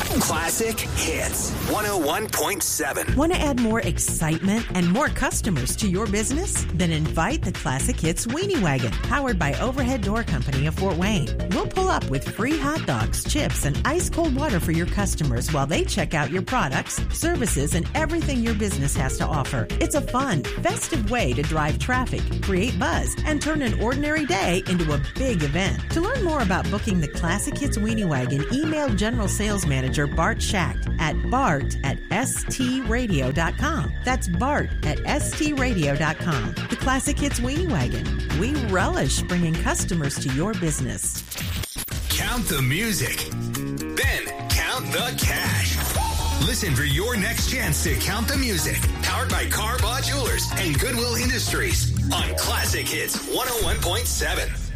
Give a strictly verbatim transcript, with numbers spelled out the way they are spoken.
Classic Hits one oh one point seven. Want to add more excitement and more customers to your business? Then invite the Classic Hits Weenie Wagon, powered by Overhead Door Company of Fort Wayne. We'll pull up with free hot dogs, chips, and ice cold water for your customers while they check out your products, services, and everything your business has to offer. It's a fun, festive way to drive traffic, create buzz, and turn an ordinary day into a big event. To learn more about booking the Classic Hits Weenie Wagon, email General Sales Manager Bart Schacht at bart at s t radio dot com. That's Bart at s t radio dot com. The Classic Hits Weenie Wagon. We relish bringing customers to your business. Count the music. Then count the cash. Listen for your next chance to count the music. Powered by Carbaugh Jewelers and Goodwill Industries on Classic Hits one oh one point seven.